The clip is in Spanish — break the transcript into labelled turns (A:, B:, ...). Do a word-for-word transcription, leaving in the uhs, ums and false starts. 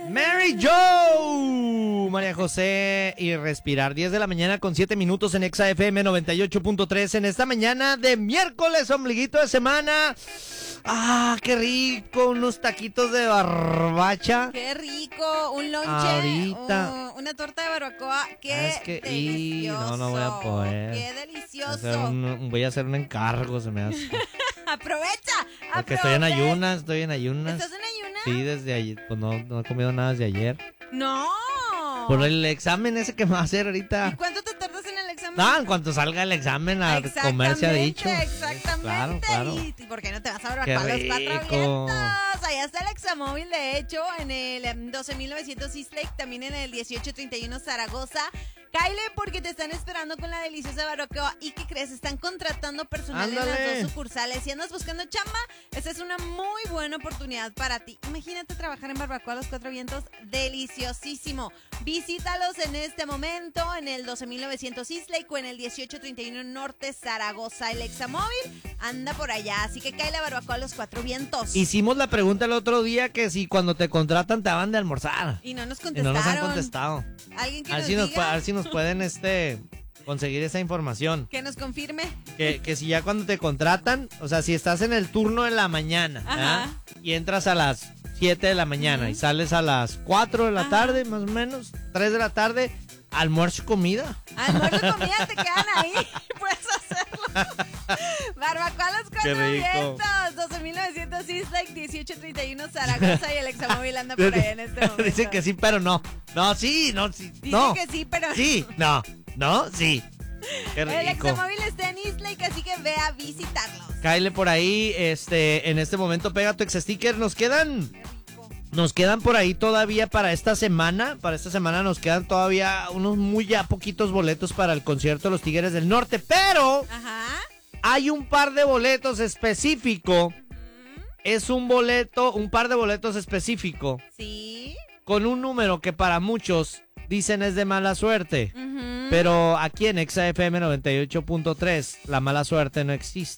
A: Mary Jo, María José y Respirar. diez de la mañana con siete minutos en Exa F M noventa y ocho punto tres en esta mañana de miércoles, ombliguito de semana. Ah, qué rico, unos taquitos de barbacha.
B: Qué rico, un lonche,
A: Ahorita.
B: uh, una torta de barbacoa, qué
A: Ah, es que, y,
B: delicioso.
A: no, no voy a poder.
B: Qué
A: Voy a
B: delicioso.
A: hacer un, voy a hacer un encargo, se me hace.
B: Aprovecha,
A: Porque estoy en
B: aprovecha.
A: ayunas, estoy en ayunas.
B: ¿Estás en ayunas?
A: Sí, desde ayer, pues no, no he comido nada desde ayer.
B: No.
A: Por el examen ese que me va a hacer ahorita.
B: ¿Y cuánto te tardas en el examen?
A: No, en cuanto salga el examen a comer se ha dicho.
B: Exactamente.
A: Claro, claro.
B: ¿Y por qué no te vas a
A: Qué
B: barbacoa los cuatro
A: rico.
B: vientos? Allá está el Examóvil, de hecho, en el em, doce mil novecientos East Lake, también en el dieciocho treinta y uno Zaragoza. Cáile porque te están esperando con la deliciosa barbacoa. ¿Y qué crees? Están contratando personal en
A: Ándale.
B: las dos sucursales. Si andas buscando chamba, esta es una muy buena oportunidad para ti. Imagínate trabajar en Barbacoa Los Cuatro Vientos, deliciosísimo. Visítalos en este momento en el doce mil novecientos East Lake o en el dieciocho treinta y uno Norte Zaragoza. El Examóvil anda por allá, así que cáile a Barbacoa Los Cuatro Vientos.
A: Hicimos la pregunta el otro día que si cuando te contratan te van de almorzar.
B: Y no nos
A: Y
B: contestaron.
A: no nos han contestado.
B: ¿Alguien que
A: A ver
B: nos
A: si nos,
B: diga?
A: a ver si nos pueden este conseguir esa información.
B: Que nos confirme.
A: Que, que si ya cuando te contratan, o sea, si estás en el turno de la mañana, ¿verdad?
B: Ajá.
A: Y entras a las siete de la mañana y sales a las cuatro de la
B: Ajá.
A: tarde, más o menos, tres de la tarde, almuerzo y comida.
B: Almuerzo y comida te quedan ahí. Puedes hacerlo. Barbacoa Los
A: Qué
B: Cuatro
A: rico.
B: Vientos, doce mil novecientos East Lake, dieciocho treinta y uno Zaragoza y el Examóvil anda por allá en este momento.
A: Dicen que sí, pero no. No, sí, no, sí.
B: Dicen
A: no.
B: que sí, pero
A: Sí, no, no, sí. Qué
B: el
A: rico.
B: Examóvil está en East Lake, así que ve a visitarlos.
A: Cáele por ahí, este, en este momento pega tu ex sticker. Nos quedan,
B: Qué rico.
A: nos quedan por ahí todavía para esta semana. Para esta semana nos quedan todavía unos muy ya poquitos boletos para el concierto de los Tigres del Norte. Pero
B: Ajá.
A: hay un par de boletos específico. Es un boleto, un par de boletos específico
B: Sí.
A: con un número que para muchos dicen es de mala suerte.
B: Ujú.
A: Pero aquí en Exa F M noventa y ocho punto tres la mala suerte no existe.